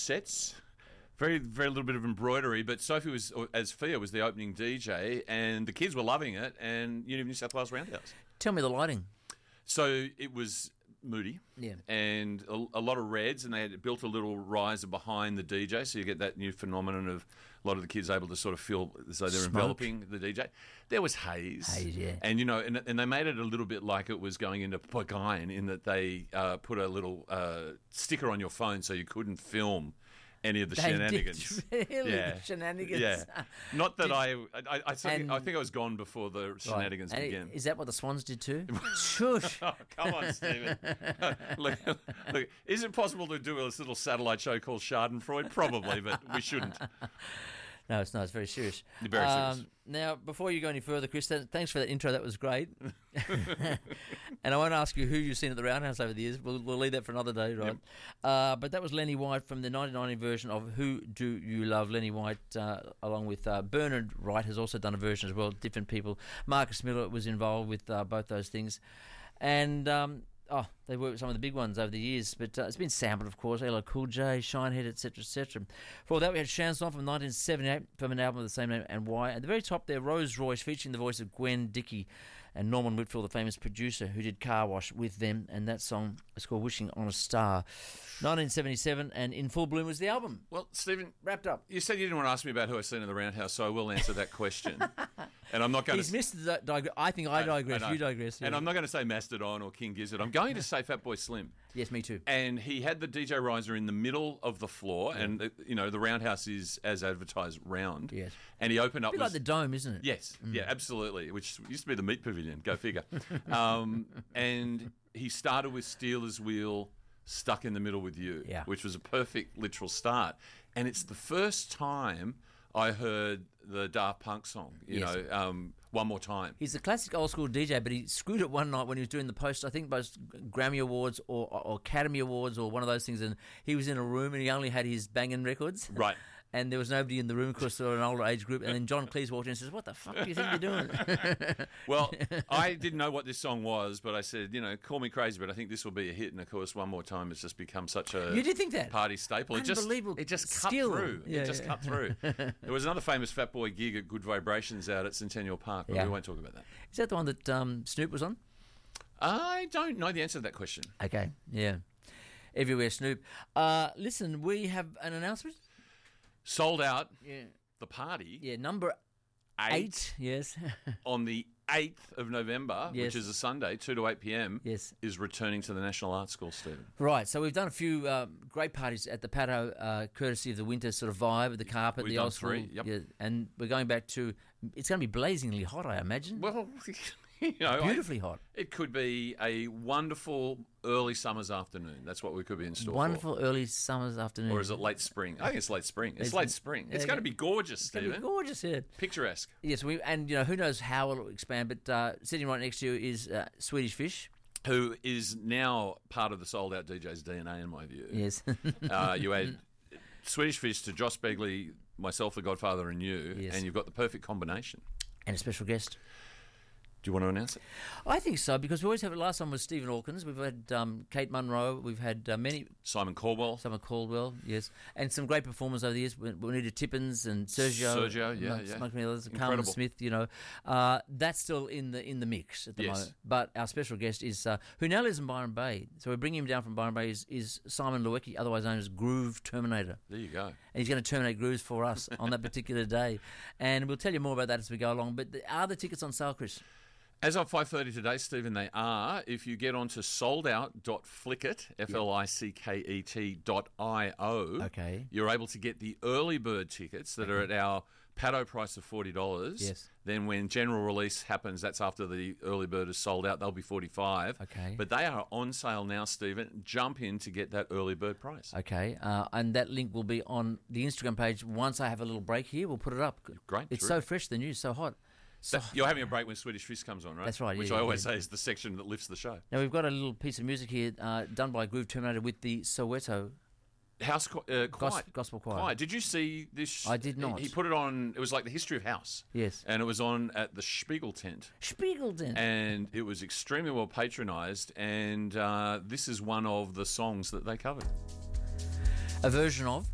sets. Very, very little bit of embroidery, but Sophie was, as Fia, was the opening DJ, and the kids were loving it, and Uni of New South Wales Roundhouse. Tell me the lighting. So it was moody, and a lot of reds, and they had built a little riser behind the DJ, so you get that new phenomenon of a lot of the kids able to sort of feel as though they're enveloping the DJ. There was haze, yeah. And and they made it a little bit like it was going into Pagain, in that they put a little sticker on your phone so you couldn't film any of the shenanigans. Really? Shenanigans? Yeah. Not that I think I was gone before the shenanigans began. Is that what the Swans did too? Shush. Oh, come on, Stephen. look, is it possible to do this little satellite show called Schadenfreude? Probably, but we shouldn't. No, it's not. It's very serious. Very serious. Now, before you go any further, Chris, thanks for that intro. That was great. And I won't ask you who you've seen at the Roundhouse over the years. We'll leave that for another day, right? Yep. But that was Lenny White from the 1990 version of Who Do You Love? Lenny White, along with Bernard Wright, has also done a version as well, different people. Marcus Miller was involved with both those things. And... they worked with some of the big ones over the years, but it's been sampled, of course, LL Cool J, Shinehead, etc., etc. For all that, we had Chanson from 1978 from an album of the same name, and Why. At the very top there, Rose Royce, featuring the voice of Gwen Dickey and Norman Whitfield, the famous producer who did Car Wash with them, and that song is called Wishing on a Star. 1977, and In Full Bloom was the album. Well, Stephen, wrapped up. You said you didn't want to ask me about who I've seen in the Roundhouse, so I will answer that question. And I'm not going He's missed the I think I digress. You digress. Yeah. And I'm not going to say Mastodon or King Gizzard. I'm going to say Fatboy Slim. Yes, me too. And he had the DJ riser in the middle of the floor, and the Roundhouse is, as advertised, round. Yes. And he opened up. A bit like the Dome, isn't it? Yes. Yeah, absolutely. Which used to be the Meat Pavilion. Go figure. And he started with Steelers Wheel, Stuck in the Middle with You, which was a perfect literal start. And it's the first time I heard the Daft Punk song, you know, One More Time. He's a classic old school DJ, but he screwed it one night when he was doing the post, I think both Grammy Awards or Academy Awards or one of those things, and he was in a room and he only had his banging records. Right. And there was nobody in the room because they were an older age group. And then John Cleese walked in and says, "What the fuck do you think you're doing?" Well, I didn't know what this song was, but I said, call me crazy, but I think this will be a hit. And of course, One More Time has just become such a you did think that? Party staple. Unbelievable. It just cut through. Cut through. There was another famous Fatboy gig at Good Vibrations out at Centennial Park, but we won't talk about that. Is that the one that Snoop was on? I don't know the answer to that question. Okay, yeah. Everywhere Snoop. Listen, we have an announcement. Sold out. Yeah. The party. Yeah, number 8. Yes. On the 8th of November, which is a Sunday, 2 to 8 p.m, is returning to the National Arts School, Stephen. Right, so we've done a few great parties at the Paddo, courtesy of the winter sort of vibe, the carpet, we've the done old school. 3, yep. And we're going back to, it's going to be blazingly hot, I imagine. Well, beautifully hot. It could be a wonderful early summer's afternoon. That's what we could be in store Wonderful early summer's afternoon. Or is it late spring? I think it's late spring. It's late spring. It's going to be gorgeous, Stephen. It's going to be gorgeous, yeah. Picturesque. Yes, who knows how it'll expand, but sitting right next to you is Swedish Fish. Who is now part of the Sold Out DJ's DNA, in my view. Yes. You add Swedish Fish to Josh Begley, myself, the Godfather, and you, and you've got the perfect combination. And a special guest. Do you want to announce it? I think so, because we always have it. Last time was Stephen Hawkins. We've had Kate Munro. We've had many... Simon Caldwell, yes. And some great performers over the years. Bonita Tippins and Sergio, Smokey Millers, Carmen Smith, that's still in the mix at the moment. But our special guest is, who now lives in Byron Bay. So we're bringing him down from Byron Bay, is Simon Lewicki, otherwise known as Groove Terminator. There you go. And he's going to terminate grooves for us on that particular day. And we'll tell you more about that as we go along. But are the tickets on sale, Chris? As of 5:30 today, Stephen, they are. If you get onto soldout.flicket, FLICKET.io, you're able to get the early bird tickets that are at our Paddo price of $40. Yes. Then when general release happens, that's after the early bird is sold out, they'll be $45. Okay. But they are on sale now, Stephen. Jump in to get that early bird price. Okay. And that link will be on the Instagram page. Once I have a little break here, we'll put it up. Great. It's so fresh, the news, so hot. You're having a break when Swedish Fish comes on, right? That's right. Which I always say is the section that lifts the show. Now, we've got a little piece of music here done by Groove Terminator with the Soweto House Gospel Choir. Did you see this? I did not. He put it on, it was like the history of house. Yes. And it was on at the Spiegel tent. And it was extremely well patronised, and this is one of the songs that they covered. A version of?